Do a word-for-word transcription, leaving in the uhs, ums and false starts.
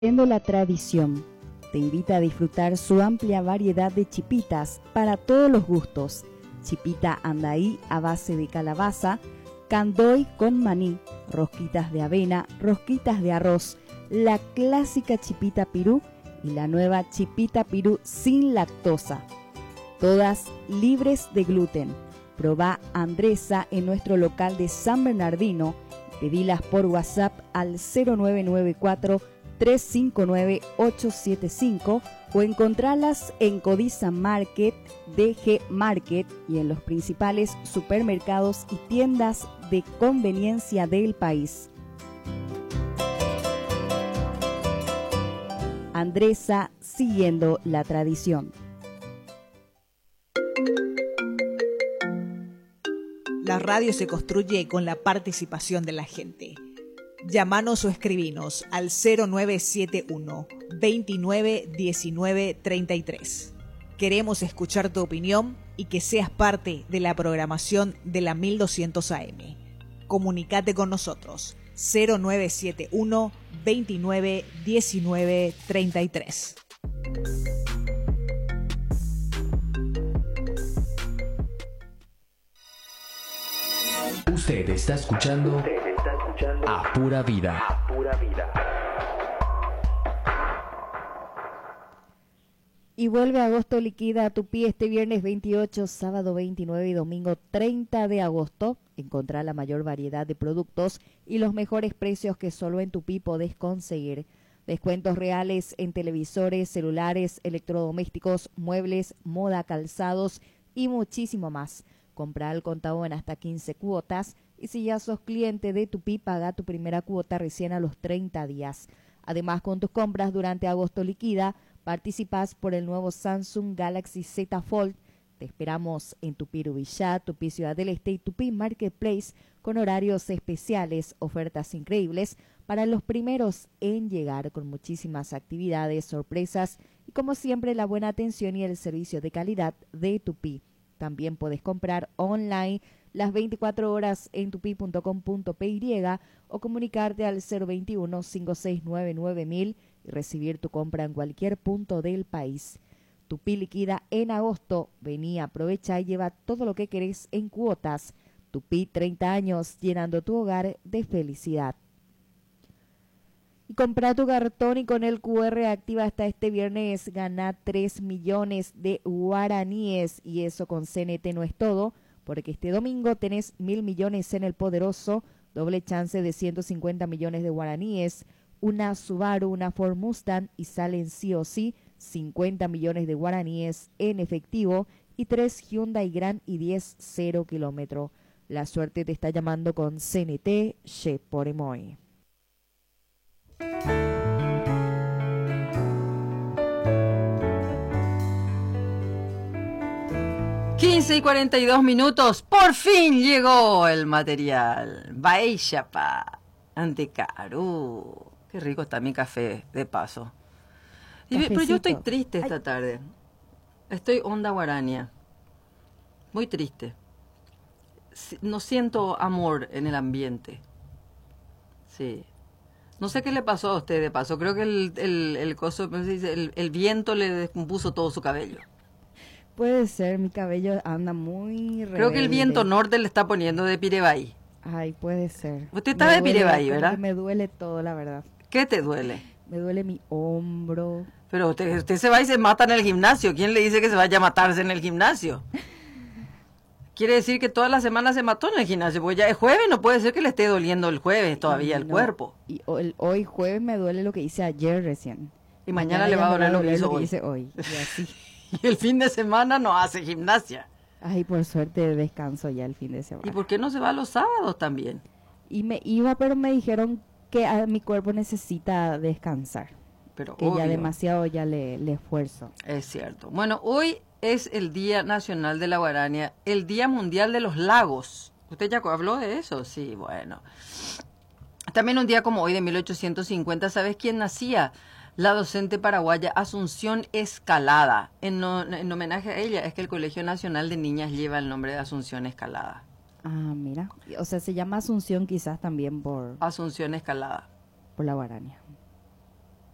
Siendo la tradición, te invita a disfrutar su amplia variedad de chipitas para todos los gustos. Chipita andaí a base de calabaza, candoy con maní, rosquitas de avena, rosquitas de arroz, la clásica chipita pirú y la nueva chipita pirú sin lactosa. Todas libres de gluten. Probá Andresa en nuestro local de San Bernardino. Pedilas por WhatsApp al cero nueve nueve cuatro, tres cinco nueve, ocho siete cinco o encontralas en Codiza Market, D G Market y en los principales supermercados y tiendas de conveniencia del país. Andresa, siguiendo la tradición. La radio se construye con la participación de la gente. Llámanos o escribinos al cero nueve siete uno, veintinueve diecinueve treinta y tres. Queremos escuchar tu opinión y que seas parte de la programación de la mil doscientos A M. Comunicate con nosotros cero nueve siete uno, veintinueve diecinueve treinta y tres. Usted está escuchando, Usted está escuchando A Pura Vida. A Pura Vida. Y vuelve Agosto Liquida a Tupí este viernes veintiocho, sábado veintinueve y domingo treinta de agosto. Encontrá la mayor variedad de productos y los mejores precios que solo en Tupí podés conseguir. Descuentos reales en televisores, celulares, electrodomésticos, muebles, moda, calzados y muchísimo más. Compra al contado en hasta quince cuotas y si ya sos cliente de Tupí, paga tu primera cuota recién a los treinta días. Además, con tus compras durante Agosto Liquida, participás por el nuevo Samsung Galaxy Z Fold. Te esperamos en Tupí Rubilá, Tupí Ciudad del Este y Tupí Marketplace con horarios especiales, ofertas increíbles para los primeros en llegar, con muchísimas actividades, sorpresas y como siempre la buena atención y el servicio de calidad de Tupí. También puedes comprar online las veinticuatro horas en tupi punto com punto p y o comunicarte al cero veintiuno, cinco seis nueve nueve mil y recibir tu compra en cualquier punto del país. Tupí liquida en agosto. Vení, aprovecha y lleva todo lo que querés en cuotas. Tupí, treinta años, llenando tu hogar de felicidad. Y compra tu cartón y con el Q R activa hasta este viernes, gana tres millones de guaraníes. Y eso con C N T no es todo, porque este domingo tenés mil millones en el Poderoso, doble chance de ciento cincuenta millones de guaraníes, una Subaru, una Ford Mustang y salen sí o sí cincuenta millones de guaraníes en efectivo y tres Hyundai Grand y diez cero kilómetro. La suerte te está llamando con C N T Che por Emoy. quince y cuarenta y dos minutos, por fin llegó el material. Baixapa, Antecarú. Qué rico está mi café, de paso. Y, pero yo estoy triste esta Ay. tarde. Estoy onda guarania. Muy triste. No siento amor en el ambiente. Sí. No sé qué le pasó a usted de paso. Creo que el, el, el, coso, el, el viento le descompuso todo su cabello. Puede ser, mi cabello anda muy rebelde. Creo que el viento norte le está poniendo de Pirebaí. Ay, puede ser. Usted está me de Pirebaí, ¿verdad? Me duele todo, la verdad. ¿Qué te duele? Me duele mi hombro. Pero usted, usted se va y se mata en el gimnasio. ¿Quién le dice que se vaya a matarse en el gimnasio? Quiere decir que toda la semana se mató en el gimnasio, porque ya es jueves, no puede ser que le esté doliendo el jueves todavía y el no, cuerpo. Y el, hoy jueves me duele lo que hice ayer recién. Y mañana, mañana le va a doler lo que hizo lo que hoy. hice hoy. Y así. Y el fin de semana no hace gimnasia. Ay, por suerte descanso ya el fin de semana. ¿Y por qué no se va los sábados también? Y me iba, pero me dijeron que a mi cuerpo necesita descansar. Pero que obvio. ya demasiado ya le, le esfuerzo. Es cierto. Bueno, hoy es el Día Nacional de la Guarania, el Día Mundial de los Lagos. ¿Usted ya habló de eso? Sí, bueno. También un día como hoy de mil ochocientos cincuenta, ¿sabes quién nacía? La docente paraguaya Asunción Escalada. En, no, en homenaje a ella es que el Colegio Nacional de Niñas lleva el nombre de Asunción Escalada. Ah, mira. O sea, se llama Asunción quizás también por... Asunción Escalada. Por la guarania.